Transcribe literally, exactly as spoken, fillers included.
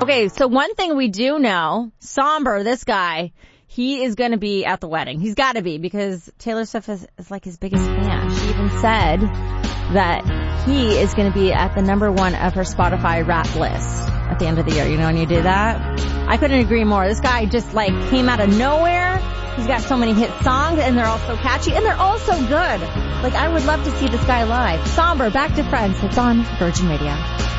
Okay, so one thing we do know, Somber, this guy, he is going to be at the wedding. He's got to be because Taylor Swift is, is like his biggest fan. She even said that he is going to be at the number one of her Spotify rap list at the end of the year. You know when you do that? I couldn't agree more. This guy just like came out of nowhere. He's got so many hit songs and they're all so catchy and they're all so good. Like I would love to see this guy live. Somber, Back to Friends. It's on Virgin Radio.